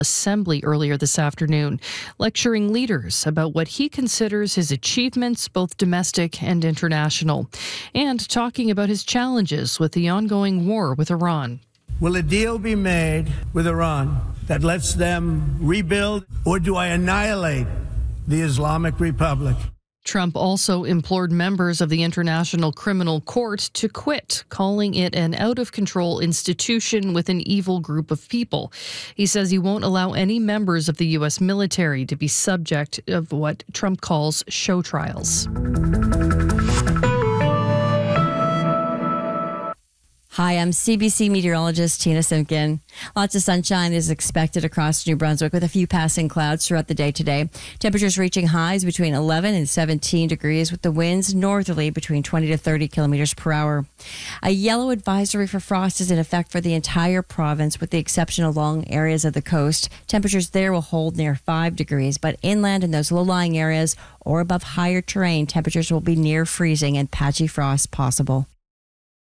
Assembly earlier this afternoon, lecturing leaders about what he considers his achievements, both domestic and international, and talking about his challenges with the ongoing war with Iran. Will a deal be made with Iran that lets them rebuild, or do I annihilate the Islamic Republic? Trump also implored members of the International Criminal Court to quit, calling it an out-of-control institution with an evil group of people. He says he won't allow any members of the U.S. military to be subject of what Trump calls show trials. Hi, I'm CBC meteorologist Tina Simpkin. Lots of sunshine is expected across New Brunswick with a few passing clouds throughout the day today. Temperatures reaching highs between 11 and 17 degrees with the winds northerly between 20 to 30 kilometers per hour. A yellow advisory for frost is in effect for the entire province with the exception of long areas of the coast. Temperatures there will hold near 5 degrees, but inland in those low-lying areas or above higher terrain, temperatures will be near freezing and patchy frost possible.